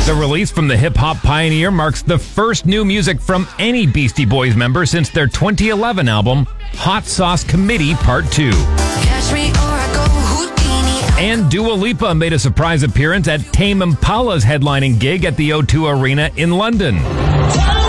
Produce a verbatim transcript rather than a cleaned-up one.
The release from the hip-hop pioneer marks the first new music from any Beastie Boys member since their twenty eleven album, Hot Sauce Committee Part two. And Dua Lipa made a surprise appearance at Tame Impala's headlining gig at the O two Arena in London.